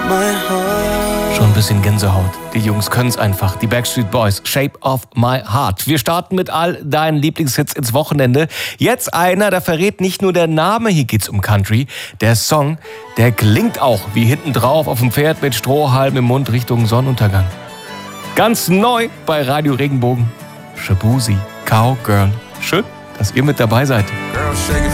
Schon ein bisschen Gänsehaut. Die Jungs können's einfach. Die Backstreet Boys, Shape of My Heart. Wir starten mit all deinen Lieblingshits ins Wochenende. Jetzt einer, der verrät nicht nur der Name, hier geht's um Country. Der Song, der klingt auch wie hinten drauf auf dem Pferd mit Strohhalm im Mund Richtung Sonnenuntergang. Ganz neu bei Radio Regenbogen. Shaboozey, Cowgirl. Schön, dass ihr mit dabei seid. Girl, shake it